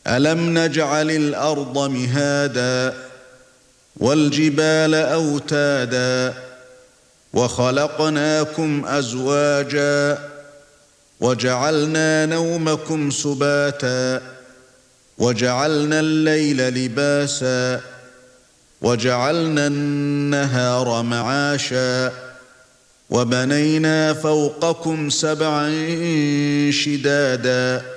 أَلَمْ نَجْعَلِ الْأَرْضَ مِهَادًا وَالْجِبَالَ أَوْتَادًا وَخَلَقْنَاكُمْ أَزْوَاجًا وَجَعَلْنَا نَوْمَكُمْ سُبَاتًا وَجَعَلْنَا اللَّيْلَ لِبَاسًا وَجَعَلْنَا النَّهَارَ مَعَاشًا وَبَنَيْنَا فَوْقَكُمْ سَبْعًا شِدَادًا